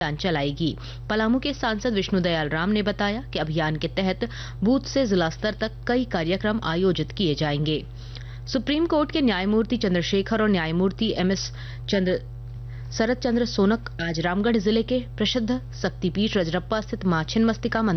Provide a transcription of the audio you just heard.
अभियान चलाएगी। पलामू के सांसद विष्णुदयाल राम ने बताया कि अभियान के तहत बूथ से जिला स्तर तक कई कार्यक्रम आयोजित किए जाएंगे। सुप्रीम कोर्ट के न्यायमूर्ति चंद्रशेखर और न्यायमूर्ति शरद चंद्र सोनक आज रामगढ़ जिले के प्रसिद्ध शक्तिपीठ रजरप्पा स्थित मां छिन्नमस्तिका